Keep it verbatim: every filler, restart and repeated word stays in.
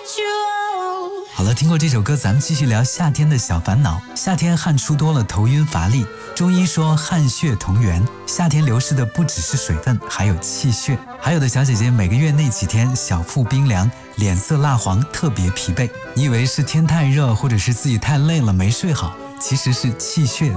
好了，听过这首歌，咱们继续聊夏天的小烦恼。夏天汗出多了，头晕乏力。中医说汗血同源，夏天流失的不只是水分，还有气血。还有的小姐姐每个月那几天小腹冰凉，脸色蜡黄，特别疲惫。你以为是天太热，或者是自己太累了没睡好，其实是气血